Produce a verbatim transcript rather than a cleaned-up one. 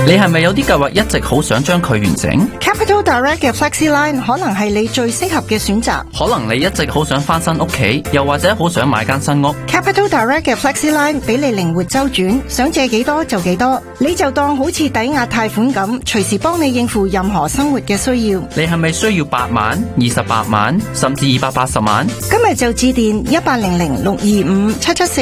你係咪有啲計劃一直好想將佢完成？ Capital Direct 嘅 FlexiLine 可能係你最適合嘅選擇。 可能你一直好想翻新屋企，又或者好想買間新屋。 Capital Direct 嘅 FlexiLine 俾你靈活周轉，想借幾多就幾多，你就當好似抵押貸款咁，隨時幫你應付任何生活嘅需要。 你係咪需要八萬、二十八萬，甚至二百八十萬？ 今日就致電一八零零六二五七七四